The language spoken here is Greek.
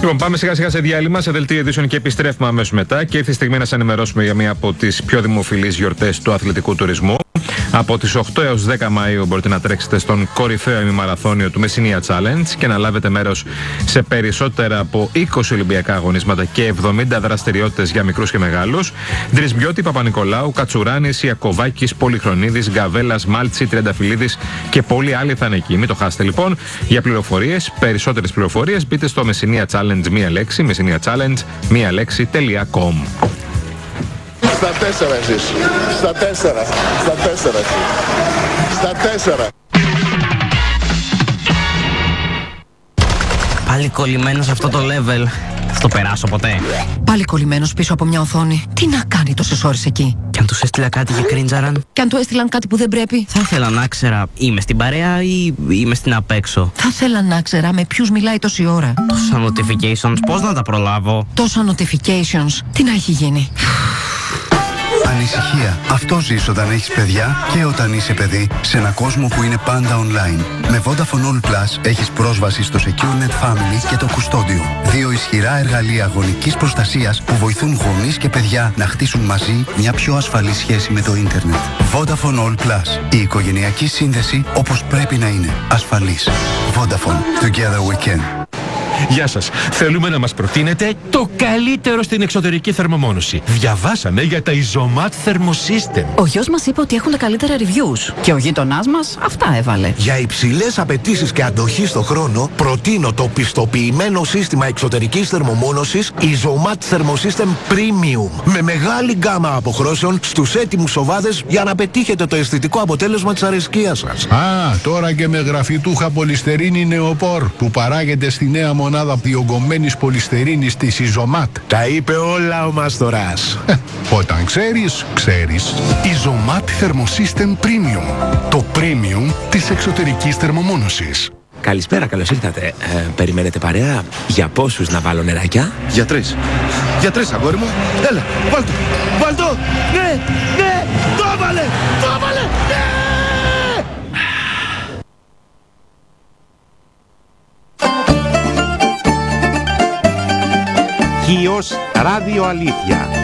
Λοιπόν, πάμε σιγά σιγά σε διάλειμμα, σε δελτίο ειδήσεων και επιστρέφουμε αμέσως μετά. Και ήρθε η στιγμή να σας ενημερώσουμε για μία από τις πιο δημοφιλείς γιορτές του αθλητικού τουρισμού. Από τις 8 έως 10 Μαΐου μπορείτε να τρέξετε στον κορυφαίο ημιμαραθώνιο του Messinia Challenge και να λάβετε μέρος σε περισσότερα από 20 Ολυμπιακά αγωνίσματα και 70 δραστηριότητες για μικρούς και μεγάλους. Δρυσμπιώτη, Παπα-Νικολάου, Κατσουράνης, Ιακωβάκης, Πολυχρονίδης, Γκαβέλας, Μάλτσι, Τριανταφυλλίδης και πολλοί άλλοι θα είναι εκεί. Μην το χάσετε λοιπόν. Για πληροφορίες, περισσότερες πληροφορίες, μπείτε στο Messinia Challenge μία λέξη, Messinia Challenge μία λέξη.com. Στα 4 εσείς. Στα 4. Στα 4 εσείς. Στα 4. Πάλι κολλημένος σε αυτό το level. Θα το περάσω ποτέ. Πάλι κολλημένος πίσω από μια οθόνη. Τι να κάνει τόσες ώρες εκεί? Κι αν τους έστειλα κάτι και κρίντζαραν. Κι αν του έστειλαν κάτι που δεν πρέπει. Θα ήθελα να ξέρα, είμαι στην παρέα ή είμαι στην απέξω. Θα ήθελα να ξέρα με ποιους μιλάει τόση ώρα. Τόσα notifications, πώς να τα προλάβω? Τόσα notifications, τι να έχει γίνει? Ανησυχία. Αυτό ζεις όταν έχεις παιδιά και όταν είσαι παιδί σε ένα κόσμο που είναι πάντα online. Με Vodafone All Plus έχεις πρόσβαση στο SecureNet Family και το Κουστόντιο. Δύο ισχυρά εργαλεία γονικής προστασίας που βοηθούν γονείς και παιδιά να χτίσουν μαζί μια πιο ασφαλή σχέση με το ίντερνετ. Vodafone All Plus. Η οικογενειακή σύνδεση όπως πρέπει να είναι. Ασφαλής. Vodafone. Together we can. Γεια σας. Θέλουμε να μας προτείνετε το καλύτερο στην εξωτερική θερμομόνωση. Διαβάσαμε για τα Isomat Thermosystem. Ο γιος μας είπε ότι έχουν τα καλύτερα reviews. Και ο γείτονάς μας αυτά έβαλε. Για υψηλές απαιτήσεις και αντοχή στο χρόνο, προτείνω το πιστοποιημένο σύστημα εξωτερικής θερμομόνωσης Isomat Thermosystem Premium. Με μεγάλη γκάμα αποχρώσεων στους έτοιμους σοβάδες για να πετύχετε το αισθητικό αποτέλεσμα της αρεσκίας σας. Α, τώρα και με γραφιτούχα πολυστερίνη νεοπόρ που παράγεται στη νέα μονάδα διογκωμένης πολυστερίνης της Isomat. Τα είπε όλα ο Μάστορας. Όταν ξέρεις, ξέρεις. Isomat Thermosystem Premium. Το premium της εξωτερικής θερμομόνωσης. Καλησπέρα, καλώς ήρθατε. Περιμένετε παρέα? Για πόσους να βάλω νεράκια? Για 3. Για 3, αγόρι μου. Έλα, βάλτο. Βάλτο. Ναι, ναι. Το έβαλε. Το έβαλε. Ναι. Χίος Ράδιο Αλήθεια.